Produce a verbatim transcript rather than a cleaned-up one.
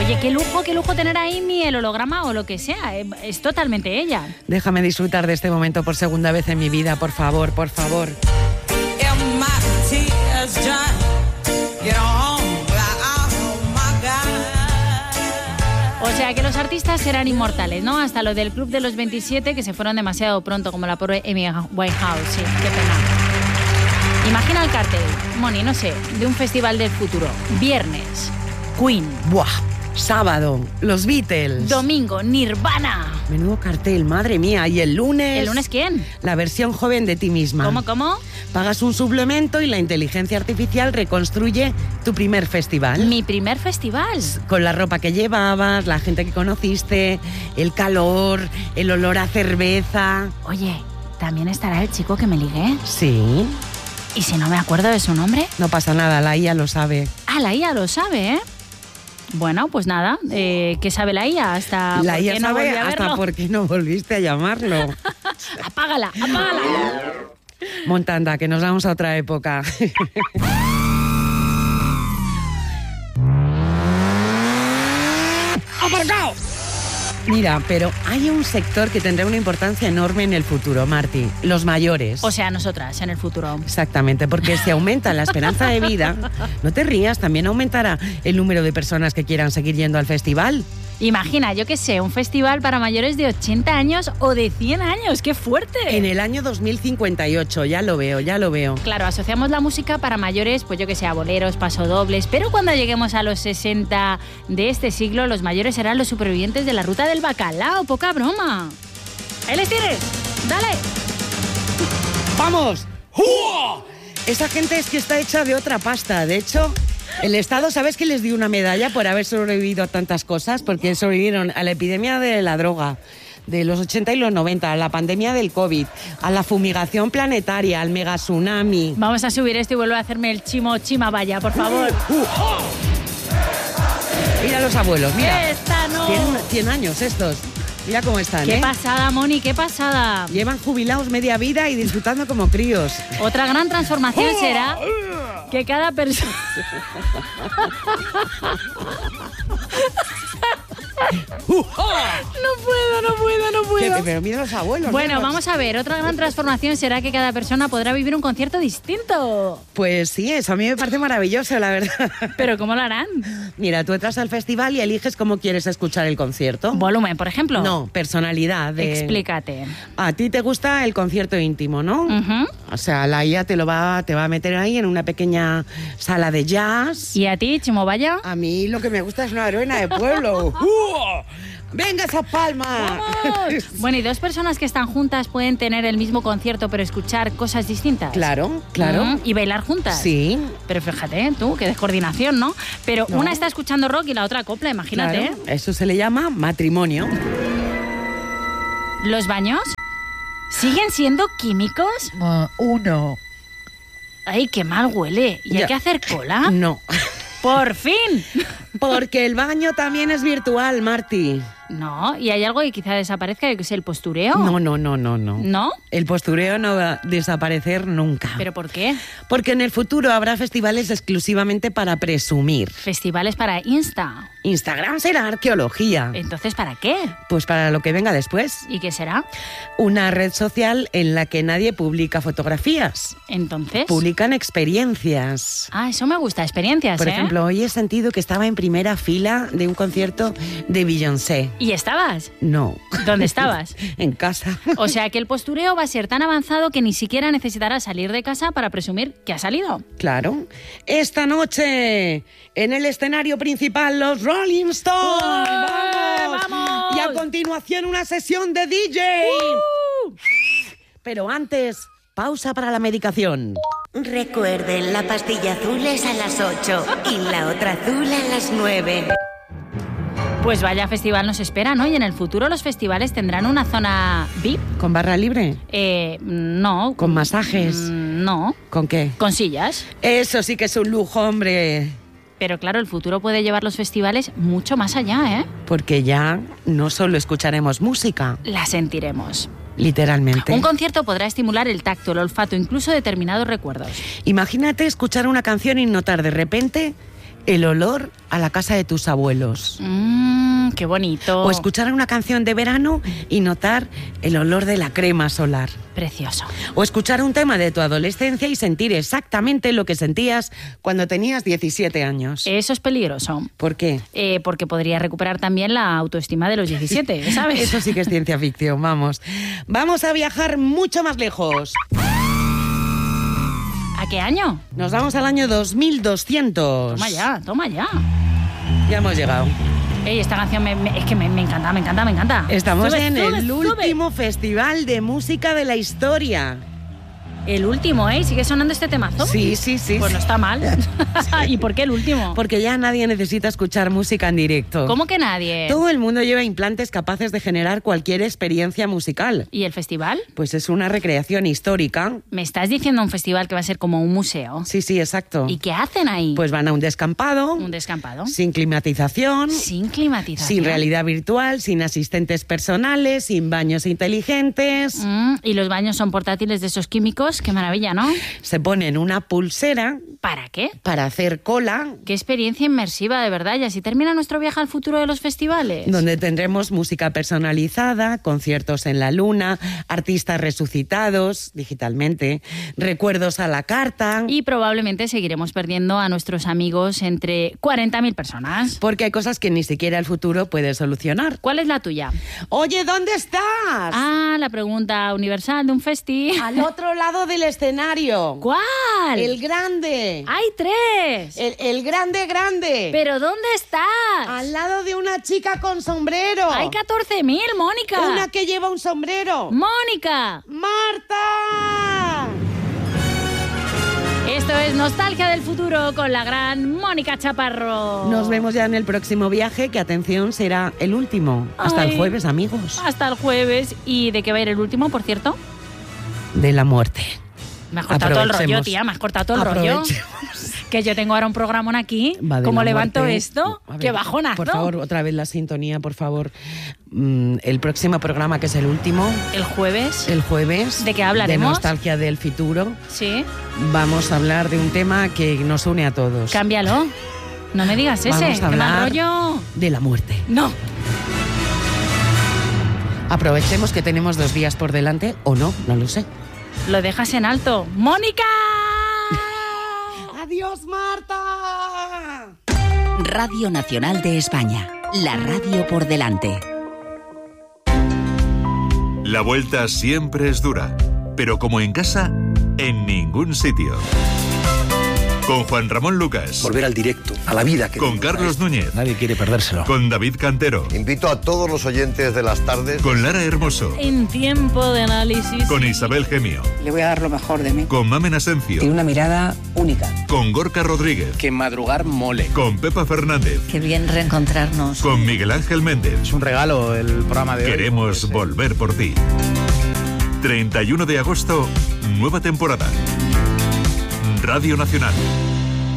Oye, qué lujo, qué lujo tener ahí mi el holograma o lo que sea. Es totalmente ella. Déjame disfrutar de este momento por segunda vez en mi vida, por favor, por favor. O sea que los artistas serán inmortales, ¿no? Hasta lo del Club de los veintisiete, que se fueron demasiado pronto, como la pobre Amy Winehouse. Sí, qué pena. Imagina el cartel, Moni, no sé, de un festival del futuro. Viernes, Queen. ¡Buah! Sábado, los Beatles. Domingo, Nirvana. Menudo cartel, madre mía. ¿Y el lunes? ¿El lunes quién? La versión joven de ti misma. ¿Cómo, cómo? Pagas un suplemento y la inteligencia artificial reconstruye tu primer festival. ¿Mi primer festival? Con la ropa que llevabas, la gente que conociste, el calor, el olor a cerveza. Oye, ¿también estará el chico que me ligué? Sí. ¿Y si no me acuerdo de su nombre? No pasa nada, la I A lo sabe. Ah, la I A lo sabe, ¿eh? Bueno, pues nada, eh, ¿qué sabe la I A? Hasta la I A no sabe a hasta por qué no volviste a llamarlo. Apágala, apágala. Montanda, que nos vamos a otra época. ¡Aparcado! Mira, pero hay un sector que tendrá una importancia enorme en el futuro, Marti, los mayores. O sea, nosotras, en el futuro. Exactamente, porque si aumenta la esperanza de vida, no te rías, también aumentará el número de personas que quieran seguir yendo al festival. Imagina, yo qué sé, un festival para mayores de ochenta años o de cien años, ¡qué fuerte! En el año dos mil cincuenta y ocho, ya lo veo, ya lo veo. Claro, asociamos la música para mayores, pues yo que sé, a boleros, pasodobles, pero cuando lleguemos a los sesenta de este siglo, los mayores serán los supervivientes de la ruta del bacalao, poca broma. ¡Ahí les tienes! ¡Dale! ¡Vamos! ¡Uh! Esa gente es que está hecha de otra pasta, de hecho... El Estado, ¿sabes que les dio una medalla por haber sobrevivido a tantas cosas? Porque sobrevivieron a la epidemia de la droga de los ochenta y los noventa, a la pandemia del COVID, a la fumigación planetaria, al mega tsunami. Vamos a subir esto y vuelvo a hacerme el chimo chima vaya, por favor. Uh, uh, oh. Mira los abuelos, mira. Esta no. Tienen cien años estos. Mira cómo están, Qué ¿eh? pasada, Moni, qué pasada. Llevan jubilados media vida y disfrutando como críos. Otra gran transformación será que cada persona... No puedo, no puedo, no puedo. ¿Qué, pero mira los abuelos. Bueno, ¿no? vamos a ver, otra gran transformación será que cada persona podrá vivir un concierto distinto. Pues sí, eso a mí me parece maravilloso, la verdad. ¿Pero cómo lo harán? Mira, tú entras al festival y eliges cómo quieres escuchar el concierto. ¿Volumen, por ejemplo? No, personalidad. De... Explícate. A ti te gusta el concierto íntimo, ¿no? Uh-huh. O sea, la I A te lo va, te va a meter ahí en una pequeña sala de jazz. ¿Y a ti, Chimo Vaya? A mí lo que me gusta es una verbena de pueblo. ¡Uh! ¡Venga esa palma! ¡Vamos! Bueno, ¿y dos personas que están juntas pueden tener el mismo concierto pero escuchar cosas distintas? Claro, claro. Mm, ¿Y bailar juntas? Sí. Pero fíjate, tú, qué descoordinación, ¿no? Pero No. una está escuchando rock y la otra copla, imagínate. Claro. Eso se le llama matrimonio. ¿Los baños siguen siendo químicos? Uh, uno. ¡Ay, qué mal huele! ¿Y hay Ya. que hacer cola? No. ¡Por fin! Porque el baño también es virtual, Marti. No, ¿y hay algo que quizá desaparezca, que es el postureo? No, no, no, no, no. ¿No? El postureo no va a desaparecer nunca. ¿Pero por qué? Porque en el futuro habrá festivales exclusivamente para presumir. Festivales para Insta. Instagram será arqueología. ¿Entonces para qué? Pues para lo que venga después. ¿Y qué será? Una red social en la que nadie publica fotografías. ¿Entonces? Publican experiencias. Ah, eso me gusta, experiencias, Por ¿eh? ejemplo, hoy he sentido que estaba en primera fila de un concierto de Beyoncé. ¿Y estabas? No. ¿Dónde estabas? En casa. O sea que el postureo va a ser tan avanzado que ni siquiera necesitarás salir de casa para presumir que ha salido. Claro. Esta noche, en el escenario principal, los Rolling Stones. ¡Vamos! ¡Vamos! Y a continuación, una sesión de D J. ¡Uh! Pero antes, pausa para la medicación. Recuerden, la pastilla azul es a las ocho y la otra azul a las nueve. Pues vaya festival nos espera, ¿no? Y en el futuro los festivales tendrán una zona V I P. ¿Con barra libre? Eh, no. ¿Con masajes? Mm, No. ¿Con qué? Con sillas. Eso sí que es un lujo, hombre. Pero claro, el futuro puede llevar los festivales mucho más allá, ¿eh? Porque ya no solo escucharemos música, La sentiremos. literalmente. Un concierto podrá estimular el tacto, el olfato, incluso determinados recuerdos. Imagínate escuchar una canción y notar de repente el olor a la casa de tus abuelos. Mmm, qué bonito. O escuchar una canción de verano y notar el olor de la crema solar. Precioso. O escuchar un tema de tu adolescencia y sentir exactamente lo que sentías cuando tenías diecisiete años. Eso es peligroso. ¿Por qué? Eh, porque podría recuperar también la autoestima de los diecisiete, ¿sabes? Eso sí que es ciencia ficción, vamos. Vamos a viajar mucho más lejos. ¿A qué año? Nos vamos al año dos mil doscientos. Toma ya, toma ya. Ya hemos llegado. Ey, esta canción me, me, es que me, me encanta, me encanta, me encanta. Estamos Sube, en sube, el sube. último festival de música de la historia. El último, ¿eh? ¿Sigue sonando este temazo? Sí, sí, sí. Pues no está mal. ¿Y por qué el último? Porque ya nadie necesita escuchar música en directo. ¿Cómo que nadie? Todo el mundo lleva implantes capaces de generar cualquier experiencia musical. ¿Y el festival? Pues es una recreación histórica. ¿Me estás diciendo un festival que va a ser como un museo? Sí, sí, exacto. ¿Y qué hacen ahí? Pues van a un descampado. Un descampado. Sin climatización. Sin climatización. Sin realidad virtual, sin asistentes personales, sin baños inteligentes. Mm, y los baños son portátiles de esos químicos. Qué maravilla, ¿no? Se ponen una pulsera. ¿Para qué? Para hacer cola. Qué experiencia inmersiva, de verdad. Y así termina nuestro viaje al futuro de los festivales. Donde tendremos música personalizada, conciertos en la luna, artistas resucitados digitalmente, recuerdos a la carta. Y probablemente seguiremos perdiendo a nuestros amigos entre cuarenta mil personas. Porque hay cosas que ni siquiera el futuro puede solucionar. ¿Cuál es la tuya? Oye, ¿dónde estás? Ah, la pregunta universal de un festi. Al otro lado del escenario. ¿Cuál? El grande. ¡Hay tres! El, el grande, grande. ¿Pero dónde estás? Al lado de una chica con sombrero. ¡Hay catorce mil, Mónica! Una que lleva un sombrero. ¡Mónica! ¡Marta! Esto es Nostalgia del Futuro con la gran Mónica Chaparro. Nos vemos ya en el próximo viaje, que atención, será el último. Hasta Ay. el jueves, amigos. Hasta el jueves. ¿Y de qué va a ir el último, por cierto? De la muerte. Me has cortado todo el rollo, Aprovechemos. tía, me has cortado todo el rollo. Aprovechemos. Que yo tengo ahora un programón aquí. Va de ¿Cómo la levanto muerte. esto? A ver, ¡Qué bajonazo! Por favor, otra vez la sintonía, por favor. Mm, el próximo programa, que es el último, El jueves. el jueves. ¿De qué hablaremos? De Nostalgia del Futuro. Sí. Vamos a hablar de un tema que nos une a todos. Cámbialo. No me digas ese. Vamos a ¡Qué mal hablar rollo! de la muerte. No. Aprovechemos que tenemos dos días por delante, o no, no lo sé. Lo dejas en alto. ¡Mónica! ¡Adiós, Marta! Radio Nacional de España. La radio por delante. La vuelta siempre es dura, pero como en casa, en ningún sitio. Con Juan Ramón Lucas. Volver al directo, a la vida que Con nos Carlos gusta. Núñez. Nadie quiere perdérselo. Con David Cantero. Invito a todos los oyentes de las tardes. Con Lara Hermoso. En tiempo de análisis. Con Isabel Gemio. Le voy a dar lo mejor de mí. Con Mamen Tiene Asencio. una mirada única. Con Gorka Rodríguez. Que madrugar mole. Con Pepa Fernández. Qué bien reencontrarnos. Con Miguel Ángel Méndez. Es un regalo el programa de hoy. Queremos volver por ti. treinta y uno de agosto, nueva temporada. Radio Nacional.